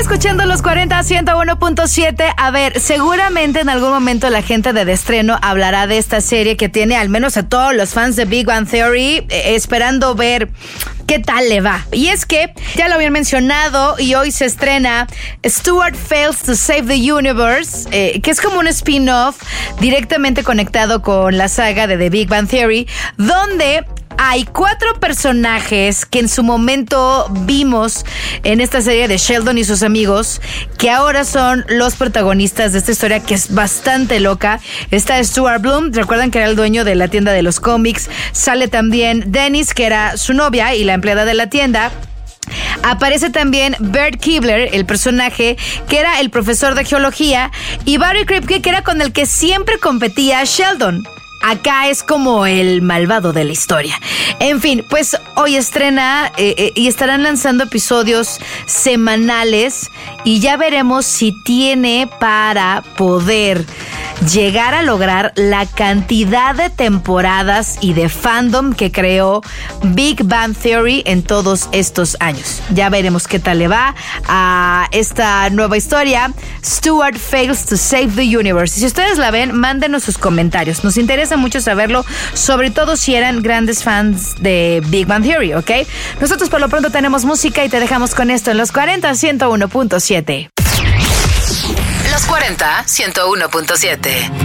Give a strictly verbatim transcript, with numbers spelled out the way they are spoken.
escuchando los cuarenta, ciento uno punto siete. A ver, seguramente en algún momento la gente de De Estreno hablará de esta serie que tiene al menos a todos los fans de Big Bang Theory eh, esperando ver qué tal le va. Y es que ya lo habían mencionado y hoy se estrena Stuart Fails to Save the Universe, eh, que es como un spin-off directamente conectado con la saga de The Big Bang Theory, donde hay cuatro personajes que en su momento vimos en esta serie de Sheldon y sus amigos, que ahora son los protagonistas de esta historia que es bastante loca. Está Stuart Bloom, recuerdan que era el dueño de la tienda de los cómics. Sale también Dennis, que era su novia y la empleada de la tienda. Aparece también Bert Kibler, el personaje que era el profesor de geología, y Barry Kripke, que era con el que siempre competía Sheldon. Acá es como el malvado de la historia. En fin, pues hoy estrena eh, eh, y estarán lanzando episodios semanales y ya veremos si tiene para poder llegar a lograr la cantidad de temporadas y de fandom que creó Big Bang Theory en todos estos años. Ya veremos qué tal le va a esta nueva historia, Stuart Fails to Save the Universe. Y si ustedes la ven, mándenos sus comentarios. Nos interesa mucho saberlo, sobre todo si eran grandes fans de Big Bang Theory, ¿ok? Nosotros por lo pronto tenemos música y te dejamos con esto en los cuarenta, ciento uno punto siete. Los cuarenta, ciento uno punto siete.